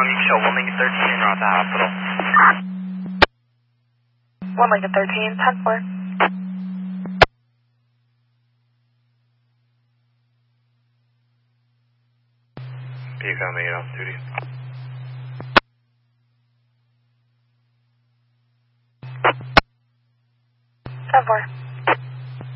you can show 1 Lincoln 13 en route to hospital. 1 Lincoln 13, 10-4. You got me off duty. 10-4.